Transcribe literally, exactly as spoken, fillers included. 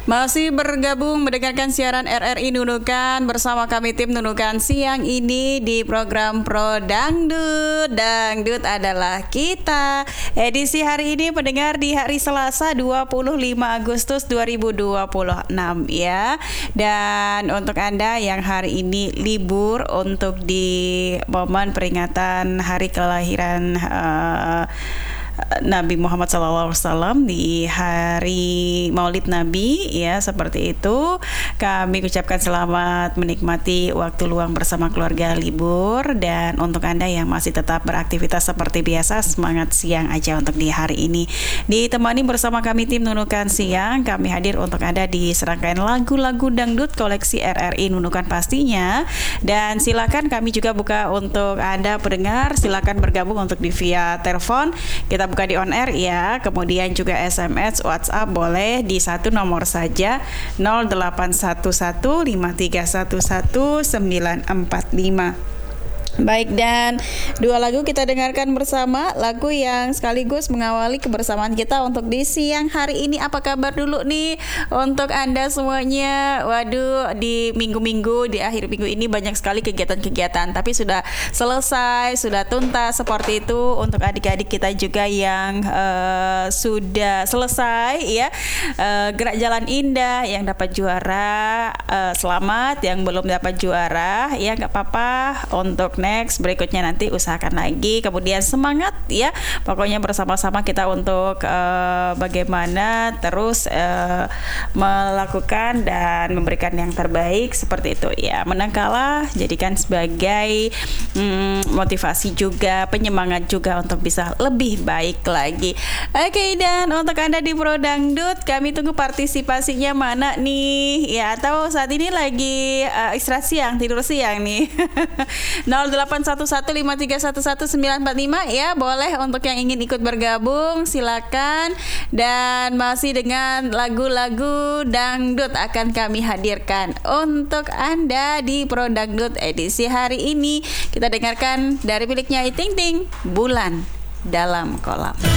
Masih bergabung mendengarkan siaran R R I Nunukan bersama kami tim Nunukan siang ini di program Pro Dangdut. Dangdut adalah kita. Edisi hari ini pendengar di hari Selasa dua puluh lima Agustus dua ribu dua puluh enam ya. Dan untuk Anda yang hari ini libur untuk di momen peringatan hari kelahiran uh, Nabi Muhammad shallallahu alaihi wasallam di hari Maulid Nabi ya, seperti itu. Kami ucapkan selamat menikmati waktu luang bersama keluarga libur. Dan untuk Anda yang masih tetap beraktivitas seperti biasa, semangat siang aja untuk di hari ini. Ditemani bersama kami tim Nunukan siang, kami hadir untuk Anda di serangkaian lagu-lagu dangdut koleksi R R I Nunukan pastinya. Dan silakan kami juga buka untuk Anda pendengar, silakan bergabung untuk di via telepon. Kita buka di on air ya, kemudian juga S M S, WhatsApp boleh di satu nomor saja nol delapan satu satu lima tiga satu satu sembilan empat lima. Baik, dan dua lagu kita dengarkan bersama, lagu yang sekaligus mengawali kebersamaan kita untuk di siang hari ini. Apa kabar dulu nih untuk Anda semuanya? Waduh, di minggu-minggu, di akhir minggu ini banyak sekali kegiatan-kegiatan, tapi sudah selesai, sudah tuntas seperti itu. Untuk adik-adik kita juga yang uh, sudah selesai ya, uh, gerak jalan indah, yang dapat juara, uh, selamat. Yang belum dapat juara ya gak apa-apa, untuk next berikutnya nanti usahakan lagi. Kemudian semangat ya, pokoknya bersama-sama kita untuk uh, bagaimana terus uh, melakukan dan memberikan yang terbaik seperti itu ya. Menang kalah jadikan sebagai um, motivasi juga, penyemangat juga untuk bisa lebih baik lagi. Oke, dan untuk Anda di Pro Dangdut, kami tunggu partisipasinya mana nih ya, atau saat ini lagi uh, istirahat siang, tidur siang nih. nol delapan satu satu lima tiga satu satu sembilan empat lima ya, boleh untuk yang ingin ikut bergabung silakan. Dan masih dengan lagu-lagu dangdut akan kami hadirkan untuk Anda di Pro Dangdut edisi hari ini. Kita dengarkan dari miliknya Ting Ting, Bulan Dalam Kolam.